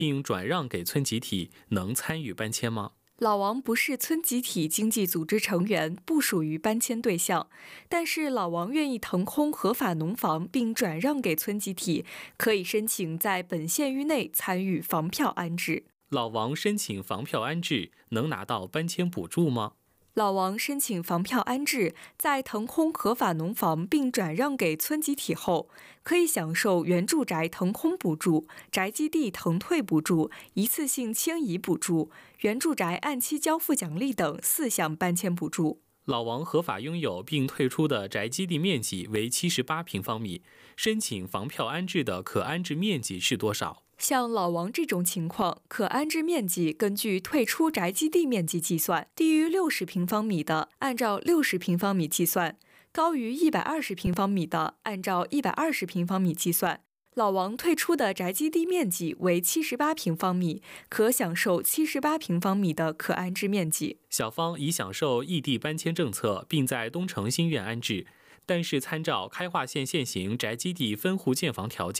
并转让给村集体，能参与搬迁吗？ 老王不是村集体经济组织成员，不属于搬迁对象，但是老王愿意腾空合法农房并转让给村集体，可以申请在本县域内参与房票安置。 老王申请房票安置，能拿到搬迁补助吗？ 老王申请房票安置，在腾空合法农房并转让给村集体后，可以享受原住宅腾空补助、宅基地腾退补助、一次性迁移补助、原住宅按期交付奖励等4项搬迁补助。 老王合法拥有并退出的宅基地面积为78平方米，申请房票安置的可安置面积是多少？ 像老王这种情况，可安置面积根据退出宅基地面积计算，低于60平方米的按照60平方米计算，高于120平方米的按照120平方米计算。老王退出的宅基地面积为78平方米，可享受78平方米的可安置面积。 小芳已享受异地搬迁政策，并在东城新苑安置，但是参照开化县现行宅基地分户建房条件，